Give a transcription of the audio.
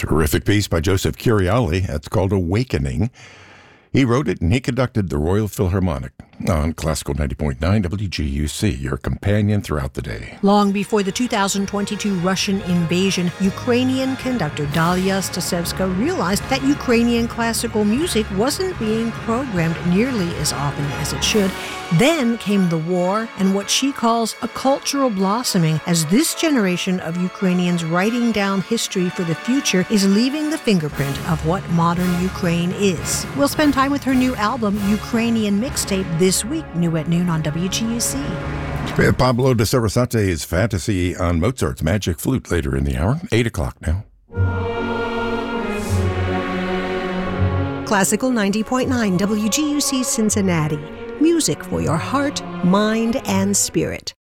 Terrific piece by Joseph Curiali. It's called Awakening. He wrote it and he conducted the Royal Philharmonic on Classical 90.9 WGUC, your companion throughout the day. Long before the 2022 Russian invasion, Ukrainian conductor Dalia Stasevska realized that Ukrainian classical music wasn't being programmed nearly as often as it should. Then came the war and what she calls a cultural blossoming as this generation of Ukrainians writing down history for the future is leaving the fingerprint of what modern Ukraine is. We'll spend time with her new album, Ukrainian Mixtape, this week, new at noon on WGUC. Pablo de Sarasate's Fantasy on Mozart's Magic Flute later in the hour, 8 o'clock now. Classical 90.9 WGUC Cincinnati. Music for your heart, mind, and spirit.